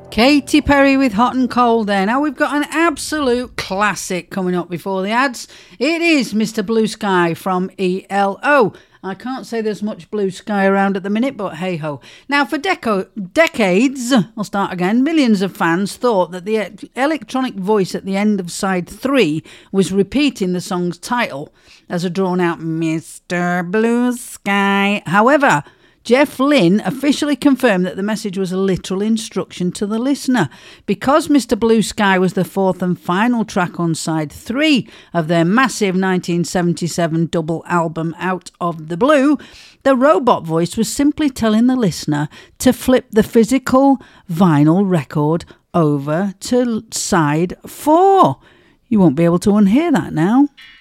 Katy Perry with Hot and Cold there. Now we've got an absolute classic coming up before the ads. It is Mr. Blue Sky from ELO. I can't say there's much blue sky around at the minute, but hey-ho. Now, for decades, I'll start again, millions of fans thought that the electronic voice at the end of side 3 was repeating the song's title as a drawn-out Mr. Blue Sky. However, Jeff Lynne officially confirmed that the message was a literal instruction to the listener. Because Mr. Blue Sky was the fourth and final track on side 3 of their massive 1977 double album Out of the Blue, the robot voice was simply telling the listener to flip the physical vinyl record over to side 4. You won't be able to unhear that now.